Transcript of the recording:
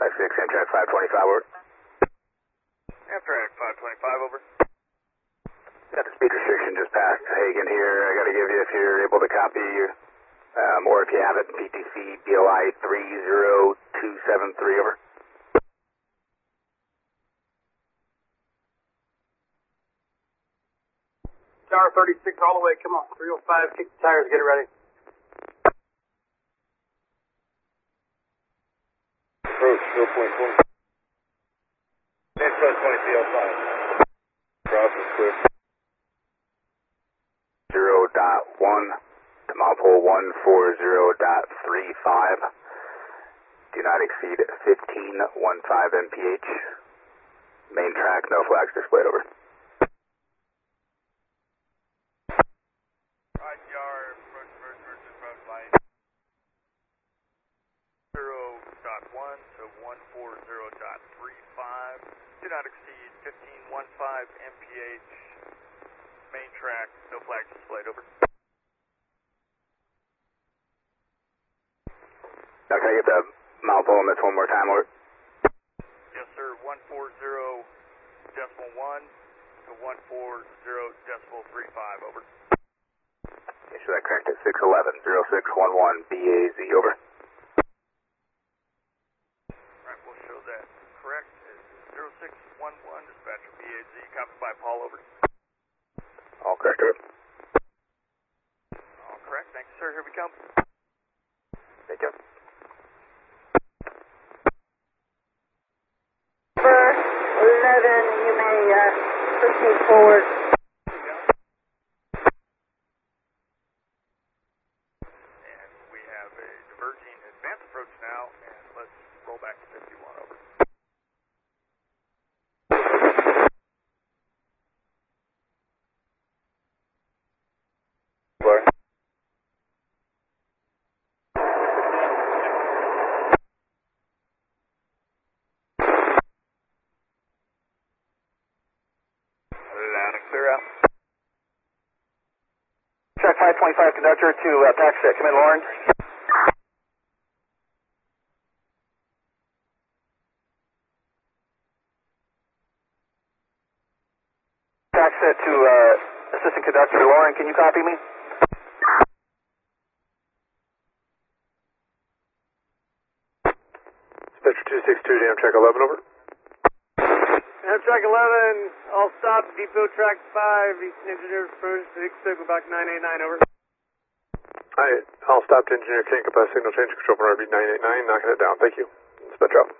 56, Amtrak 525, over. Amtrak 525, over. Got the speed restriction just past Hagen here. I got to give you, if you're able to copy, or if you have it, PTC BOI 30273, over. Tower 36 all the way, come on, 305, kick the tires, get it ready. Approach 0.1. Input 20 PL5. Cross is clear. 0.1 to Mountpool 140.35. Do not exceed 1515 mph. Main track, no flags displayed, over. Right yard, approach light. 0.1 to 140.35. Do not exceed 1515 mph. Main track, no flags displayed, over. Now can I get the Mountpool on this one more time, over? Yes, sir. 140.1 to 140.35, over. Make sure that correct at 611, 0611, BAZ, over. Alright, we'll show that correct as 0611, dispatcher BAZ, copied by Paul, over. All correct, over. All correct, thank you, sir. Here we come. Thank you. 11, you may proceed forward. And we have a diverging advance approach now, and let's roll back to 51, over. Flora. Loud and clear out. Track 525 conductor to taxi. Come in, Lauren. Taxi to assistant conductor Lauren, can you copy me? Dispatcher 262 to Amtrak 11, over. Amtrak 11, all stop, depot track 5, Eastern Engineers approach to Sigmaback 989, over. Hi, I'll stop to engineer, can't get past signal change control for RB 989, knocking it down, thank you. Dispatcher out.